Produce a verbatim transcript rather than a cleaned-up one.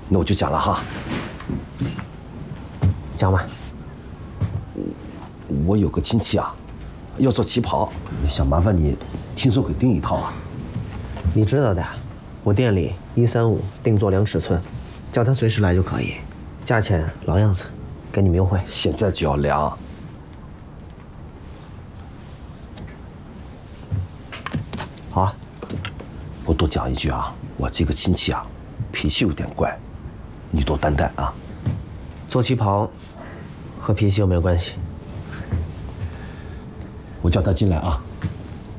那我就讲了哈。 讲吧。 我有个亲戚啊，要做旗袍，想麻烦你亲手给订一套啊。 你知道的，我店里一三五定做量尺寸，叫他随时来就可以，价钱老样子，给你们优惠。 现在就要量。 好啊。 我多讲一句啊，我这个亲戚啊，脾气有点怪，你多担待啊。 做旗袍和脾气有没有关系？ 我叫他进来啊。